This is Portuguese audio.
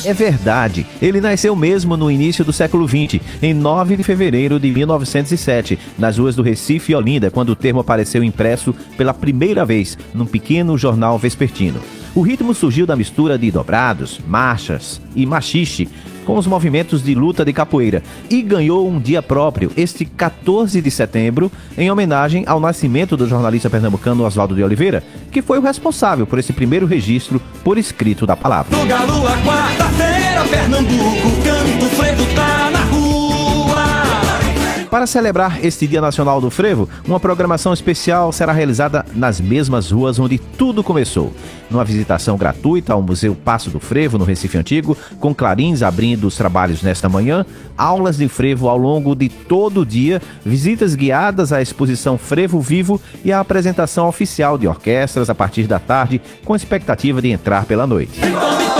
É verdade, ele nasceu mesmo no início do século XX, em 9 de fevereiro de 1907, nas ruas do Recife e Olinda, quando o termo apareceu impresso pela primeira vez num pequeno jornal vespertino. O ritmo surgiu da mistura de dobrados, marchas e machixe com os movimentos de luta de capoeira e ganhou um dia próprio, este 14 de setembro, em homenagem ao nascimento do jornalista pernambucano Oswaldo de Oliveira, que foi o responsável por esse primeiro registro por escrito da palavra. No Galo, a quarta-feira, Pernambuco, canto, frevo tá na rua. Para celebrar este Dia Nacional do Frevo, uma programação especial será realizada nas mesmas ruas onde tudo começou. Numa visitação gratuita ao Museu Passo do Frevo, no Recife Antigo, com clarins abrindo os trabalhos nesta manhã, aulas de frevo ao longo de todo o dia, visitas guiadas à exposição Frevo Vivo e a apresentação oficial de orquestras a partir da tarde, com expectativa de entrar pela noite.